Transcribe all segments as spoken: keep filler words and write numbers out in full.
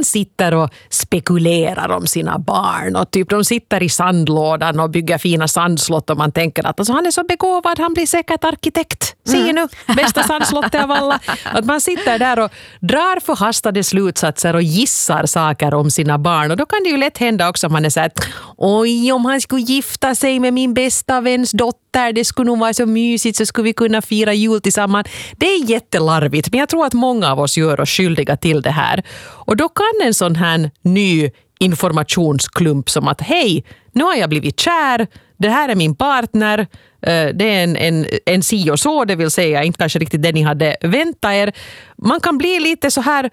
sitter och spekulerar om sina barn och typ de sitter i sandlådan och bygger fina sandslott och man tänker att alltså, han är så begåvad, han blir säkert arkitekt. Se nu, bästa sandslottet av alla. Att man sitter där och drar förhastade slutsatser och gissar saker om sina barn och då kan det ju lätt hända också om man är så här, oj, om han skulle gifta sig med min bästa väns dotter, det skulle nog vara så mysigt, så skulle vi kunna fira jul tillsammans. Det är jättelarvigt, men jag tror att många av oss gör oss skyldiga till det här. Och då kan en sån här ny informationsklump som att hej, nu har jag blivit kär, det här är min partner, det är en, en, en si och så, det vill säga inte kanske riktigt det ni hade väntat er. Man kan bli lite så här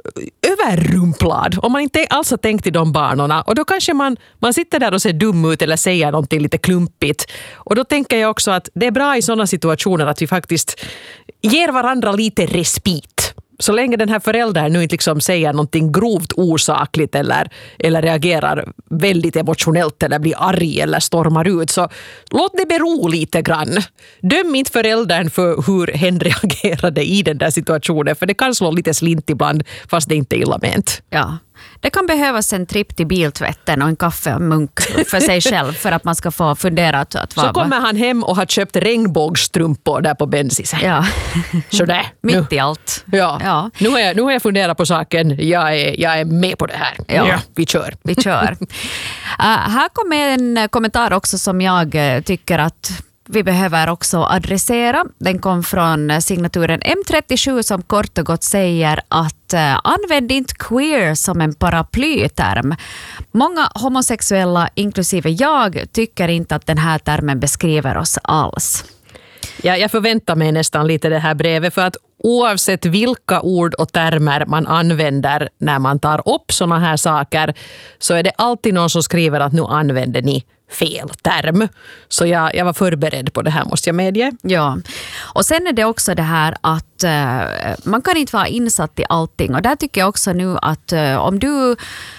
överrumplad om man inte alls har tänkt i de banorna. Och då kanske man, man sitter där och ser dum ut eller säger någonting lite klumpigt. Och då tänker jag också att det är bra i sådana situationer att vi faktiskt ger varandra lite respit. Så länge den här föräldern nu inte liksom säger någonting grovt osakligt eller, eller reagerar väldigt emotionellt eller blir arg eller stormar ut, så låt det bero lite grann. Döm inte föräldern för hur hen reagerade i den där situationen, för det kan slå lite slint ibland fast det inte är illa ment. Ja. Det kan behövas en tripp till biltvätten och en kaffe och munk för sig själv för att man ska få fundera att, att vara... Så kommer han hem och har köpt regnbågsstrumpor där på bensisen. Ja. Så där. Mitt i allt. Ja. Ja. Nu, har jag, nu har jag funderat på saken. Jag är, jag är med på det här. Ja. Ja, vi kör. Vi kör. uh, här kommer en kommentar också som jag uh, tycker att vi behöver också adressera. Den kom från signaturen M trettiosju som kort och gott säger att uh, använd inte queer som en paraplyterm. Många homosexuella, inklusive jag, tycker inte att den här termen beskriver oss alls. Ja, jag förväntar mig nästan lite det här brevet, för att oavsett vilka ord och termer man använder när man tar upp såna här saker, så är det alltid någon som skriver att nu använder ni fel term. Så jag, jag var förberedd på det här, måste jag medge. Ja, och sen är det också det här att uh, man kan inte vara insatt i allting. Och där tycker jag också nu att uh, om du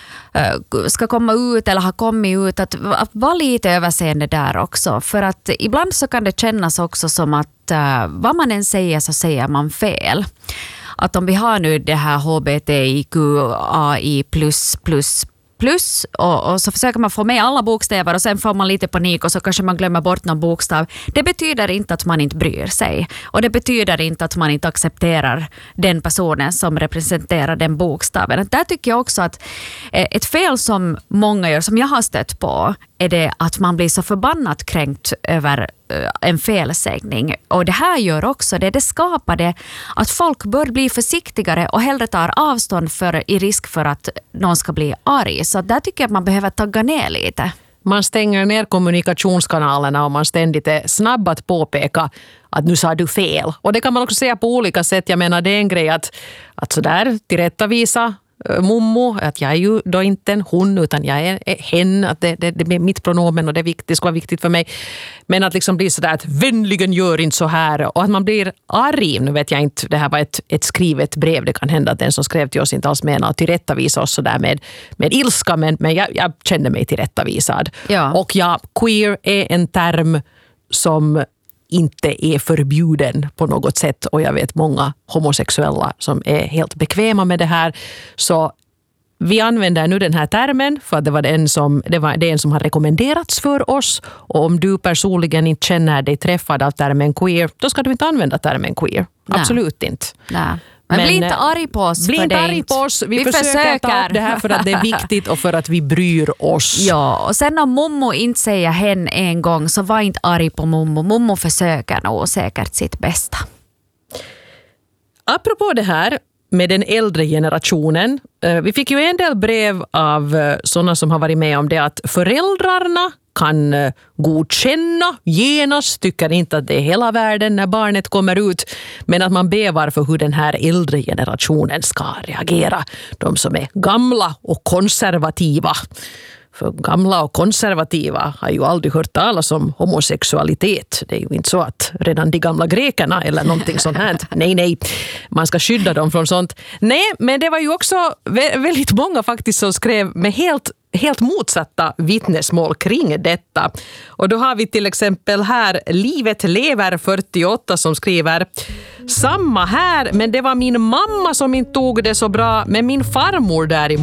ska komma ut eller har kommit ut, att, att vara lite överseende där också. För att ibland så kan det kännas också som att uh, vad man än säger så säger man fel. Att om vi har nu det här H B T I Q A I plus plus plus och, och så försöker man få med alla bokstäver och sen får man lite panik och så kanske man glömmer bort någon bokstav. Det betyder inte att man inte bryr sig. Och det betyder inte att man inte accepterar den personen som representerar den bokstaven. Där tycker jag också att ett fel som många gör, som jag har stött på, är det att man blir så förbannat kränkt över en felsägning. Och det här gör också det. Det skapar det att folk bör bli försiktigare och hellre tar avstånd för, i risk för att någon ska bli arg. Så där tycker jag att man behöver tagga ner lite. Man stänger ner kommunikationskanalerna och man ständigt är snabb att påpeka att nu sa du fel. Och det kan man också säga på olika sätt. Jag menar, det är en grej att, att sådär tillrättavisa mommo, att jag är ju då inte en hon utan jag är hen, att det, det, det är mitt pronomen och det, är viktigt, det ska vara viktigt för mig. Men att liksom bli sådär att vänligen gör inte så här och att man blir arg. Nu vet jag inte, det här var ett, ett skrivet brev, det kan hända att den som skrev till oss inte alls menar att tillrättavisa oss sådär med, med ilska, men, men jag, jag kände mig tillrättavisad. Ja. Och ja, queer är en term som inte är förbjuden på något sätt, och jag vet många homosexuella som är helt bekväma med det här, så vi använder nu den här termen för att det var den som, det var den som har rekommenderats för oss, och om du personligen inte känner dig träffad av termen queer, då ska du inte använda termen queer. Nej. Absolut inte. Nej. Men, men bli inte arg på oss. Bli för inte det arg inte. på oss. Vi, vi försöker, försöker ta upp det här för att det är viktigt och för att vi bryr oss. Ja, och sen om mommo inte säger hen en gång, så var inte arg på mommo. Mommo försöker nog säkert sitt bästa. Apropå det här med den äldre generationen. Vi fick ju en del brev av sådana som har varit med om det, att föräldrarna kan godkänna, genast, tycker inte att det är hela världen när barnet kommer ut, men att man bevar för hur den här äldre generationen ska reagera. De som är gamla och konservativa. För gamla och konservativa har ju aldrig hört talas om homosexualitet. Det är ju inte så att redan de gamla grekerna eller någonting sånt här. Nej, nej. Man ska skydda dem från sånt. Nej, men det var ju också väldigt många faktiskt som skrev med helt helt motsatta vittnesmål kring detta. Och då har vi till exempel här Livet lever fyrtioåtta som skriver: samma här, men det var min mamma som inte tog det så bra, men min farmor däremot